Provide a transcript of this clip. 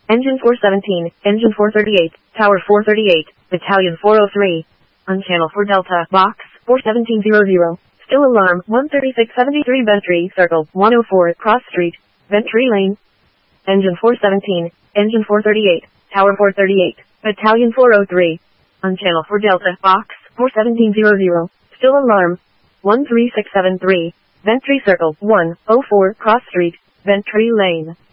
Engine 417, Engine 438, Tower 438, Battalion 403. On Channel 4 Delta, Box 41700. Still alarm, 13673 Ventry Circle, 104 Cross Street, Ventry Lane. Engine 417, Engine 438, Tower 438, Battalion 403. On Channel 4 Delta, Box 41700. Still alarm, 13673, Ventry Circle, 104 Cross Street, Ventry Lane.